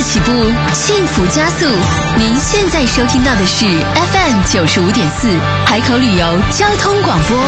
起步，幸福加速。您现在收听到的是 FM 95.4海口旅游交通广播。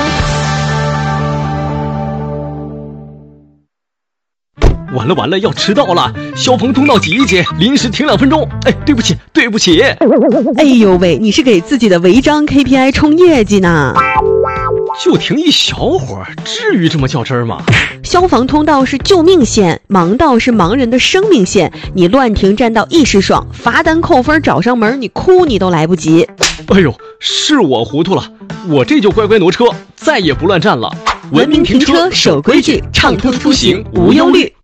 完了，要迟到了！消防通道挤一挤，临时停2分钟。哎，对不起。 哎呦喂，你是给自己的违章 KPI 冲业绩呢？ 就停一小会儿，至于这么较真儿吗？ 消防通道是救命线，盲道是盲人的生命线。你乱停占道一时爽，罚单扣分找上门，你哭你都来不及。 哎呦，是我糊涂了，我这就乖乖挪车，再也不乱站了。 文明停车，守规矩，畅通出行无忧虑。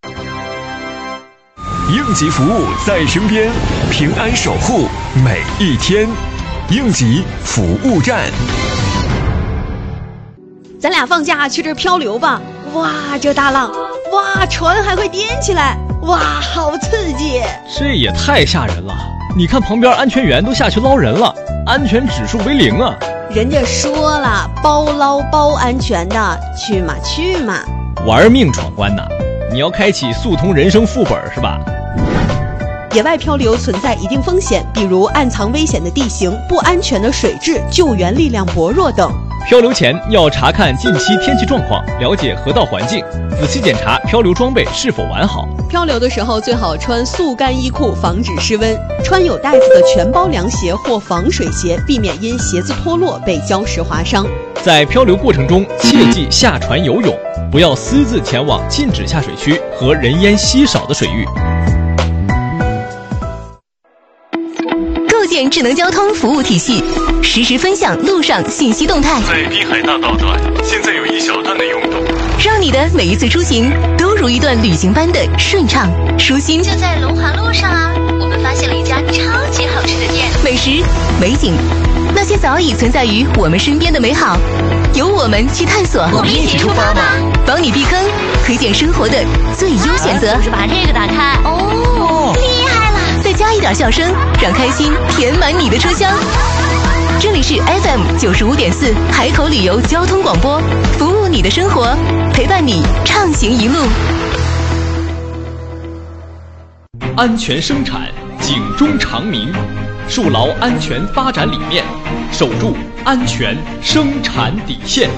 应急服务在身边，平安守护每一天。应急服务站。 咱俩放假去这儿漂流吧！哇，这大浪，哇，船还会颠起来，哇，好刺激！ 这也太吓人了！你看旁边安全员都下去捞人了，安全指数为0啊！ 人家说了，包捞包安全的，去嘛！ 玩命闯关呐！你要开启速通人生副本是吧？ 野外漂流存在一定风险，比如暗藏危险的地形、不安全的水质、救援力量薄弱等。 漂流前要查看近期天气状况，了解河道环境，仔细检查漂流装备是否完好。 漂流的时候最好穿速干衣裤，防止失温；穿有带子的全包凉鞋或防水鞋，避免因鞋子脱落被礁石划伤。 在漂流过程中，切忌下船游泳，不要私自前往禁止下水区和人烟稀少的水域。 构建智能交通服务体系，实时分享路上信息动态。 在滨海大道段，现在有一小段的拥堵， 让你的每一次出行都如一段旅行般的顺畅舒心。就在龙华路上啊，我们发现了一家超级好吃的店，美食、美景，那些早已存在于我们身边的美好，由我们去探索。 我们一起出发吧！ 帮你避坑，推荐生活的最优选择。 把这个打开哦， 厉害了！再加一点笑声，让开心填满你的车厢。这里是 FM 95.4海口旅游交通广播，服务你的生活，陪伴你畅行一路。 安全生产，警钟长鸣，树牢安全发展理念，守住安全生产底线。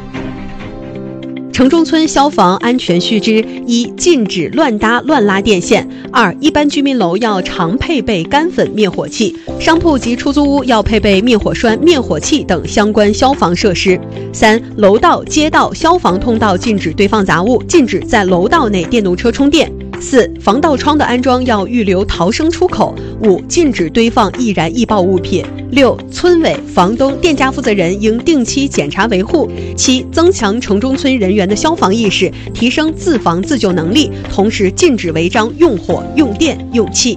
城中村消防安全须知：一、禁止乱搭乱拉电线；二、一般居民楼要常配备干粉灭火器，商铺及出租屋要配备灭火栓、灭火器等相关消防设施。三、楼道、街道、消防通道禁止堆放杂物，禁止在楼道内电动车充电。四、防盗窗的安装要预留逃生出口。五、禁止堆放易燃易爆物品。六、村委、房东、店家负责人应定期检查维护。七、增强城中村人员的消防意识，提升自防自救能力，同时禁止违章用火、用电、用气。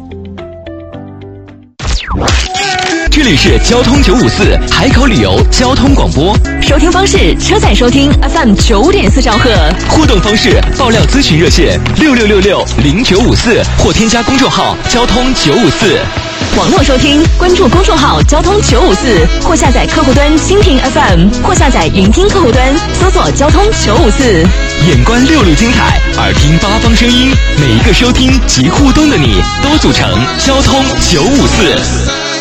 这里是交通954海口旅游交通广播， 收听方式：车载收听 FM 9.4兆赫。 互动方式：爆料咨询热线66660954或添加公众号交通954。 网络收听，关注公众号交通954，或下载客户端蜻蜓 FM， 或下载云听客户端，搜索交通954。 眼观6路精彩，耳听8方声音，每一个收听及互动的你，都组成交通954。